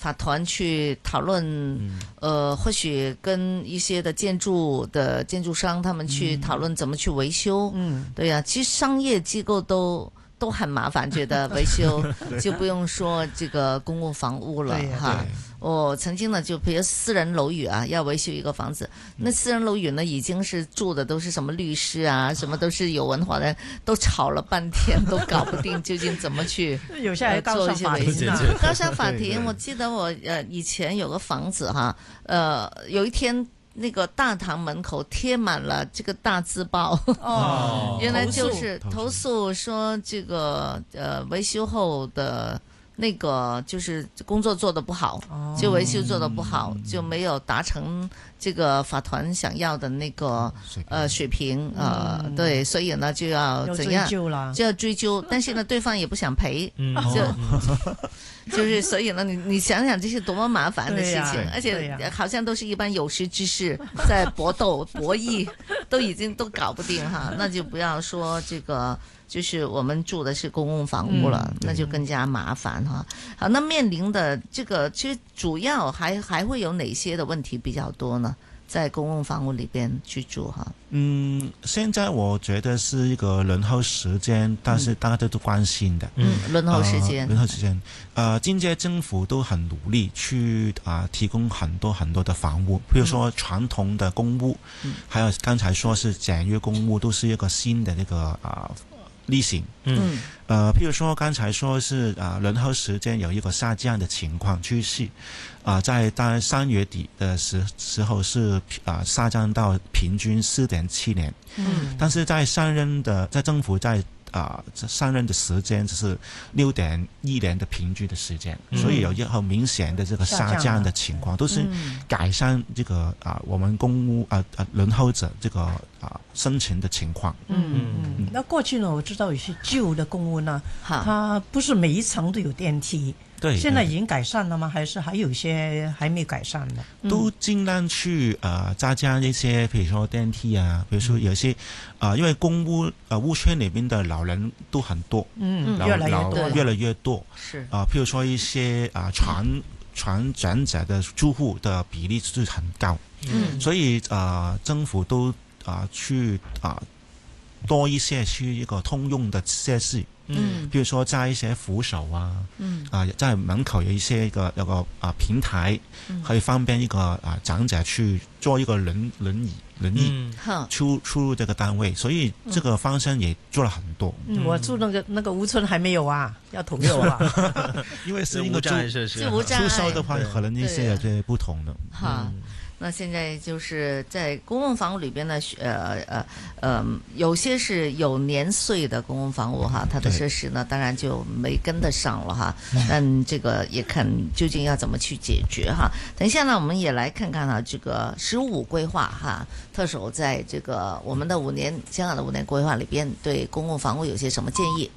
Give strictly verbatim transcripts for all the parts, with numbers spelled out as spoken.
法团去讨论，嗯、呃，或许跟一些的建筑的建筑商他们去讨论怎么去维修。嗯，对呀、啊，其实商业机构都。都很麻烦，觉得维修就不用说这个公共房屋了哈。我曾经呢，就比如私人楼宇啊，要维修一个房子，那私人楼宇呢，已经是住的都是什么律师啊，什么都是有文化的，都吵了半天，都搞不定究竟怎么去有些还告上法庭啊。 告上法庭，我记得我呃以前有个房子哈，呃有一天。那个大堂门口贴满了这个大字报，哦，原来就是投诉说这个呃维修后的那个就是工作做得不好，哦、就维修做得不好，就没有达成这个法团想要的那个呃水平，呃、嗯、对，所以呢就要怎样就要追究，但是呢对方也不想赔，嗯、就。哦就是所以呢，你你想想这是多么麻烦的事情，啊、而且好像都是一般有识之士在搏斗博弈，都已经都搞不定哈，那就不要说这个，就是我们住的是公共房屋了，嗯、那就更加麻烦哈。好，那面临的这个其实主要还还会有哪些的问题比较多呢？在公共房屋里边居住哈， 嗯，现在我觉得是一个轮候时间，但是大家都关心的， 嗯，轮候时间， 呃、轮候时间，呃，今届政府都很努力去啊、呃、提供很多很多的房屋，比如说传统的公屋，嗯，还有刚才说是简约公屋，都是一个新的那个啊。呃例行，嗯，呃，譬如说刚才说是啊、呃，轮候时间有一个下降的情况趋势，啊、呃，在大概三月底的时时候是啊、呃、下降到平均四点七年，嗯，但是在上任的在政府在啊、呃、上任的时间只是六点一年的平均的时间，嗯、所以有一个很明显的这个下降的情况，都是改善这个啊、呃、我们公屋啊啊轮候者这个啊、呃、申请的情况， 嗯嗯，那过去呢，我知道有些旧的公屋呢，它不是每一层都有电梯。对，现在已经改善了吗？还是还有一些还没改善的？ 都尽量去呃加加一些，比如说电梯啊，比如说有些啊、呃，因为公屋呃屋圈里面的老人都很多， 嗯，越来越多， 越来越多是啊、呃，譬如说一些啊、呃、传传长者的住户的比例是很高，嗯，所以啊、呃、政府都啊、呃、去啊、呃、多一些去一个通用的设施。嗯，比如说在一些扶手啊，嗯啊，在门口有一些一个有个啊平台，嗯、可以方便一个啊长者去做一个轮轮椅轮椅、嗯、出出入这个单位，所以这个方向也做了很多。 嗯，我住那个那个屋村还没有啊，要统一啊， 因为是一个无障碍设施， 出售的话可能一些有些不同的。 哈。那现在就是在公共房屋里边呢，呃呃呃，有些是有年岁的公共房屋哈，它的设施呢当然就没跟得上了哈。但这个也看究竟要怎么去解决哈。等一下呢，我们也来看看啊，这个十五规划哈，特首在这个我们的五年香港的五年规划里边，对公共房屋有些什么建议？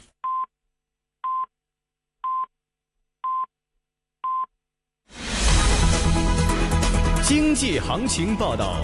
经济行情报道。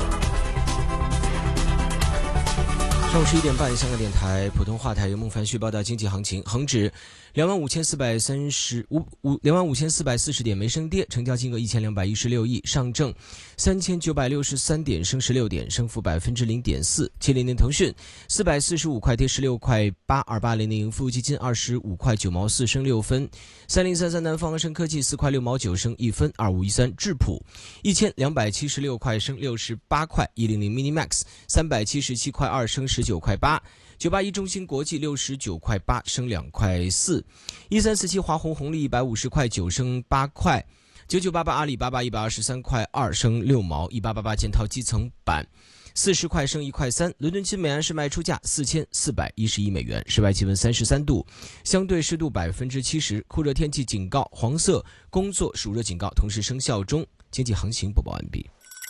上午十一点半，香港电台普通话台由孟凡旭报道经济行情。恒指两万五千四百三十五五两万五千四百四十点没升跌，成交金额一千两百一十六亿。上证三千九百六十三点升十六点，升幅百分之零点四。七零零腾讯四百四十五块跌十六块八。二八零零富富基金二十五块九毛四升六分。三零三三南方恒生科技四块六毛九升一分。二五一三智普一千两百七十六块升六十八块。一零零 Minimax 三百七十七块二升十九块八。九八一中芯国际六十九块八升两块四。一三四七华虹红利一百五十块九升八块。九九八八阿里巴巴一百二十三块二升六毛。一八八八建滔基层板四十块升一块三。伦敦金每安士卖出价四千四百一十一美元。室外气温三十三度，相对湿度百分之七十。酷热天气警告黄色工作暑热警告同时生效中。经济行情播报完毕。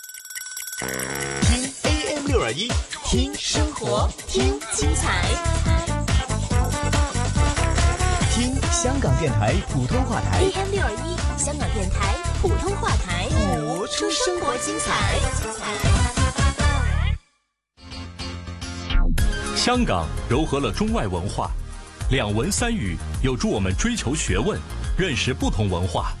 听 A M 六二一，听生活，听精彩，听香港电台普通话台 A M 六二一，香港电台普通话台， 活出生活精彩。香港糅合了中外文化，两文三语有助我们追求学问，认识不同文化。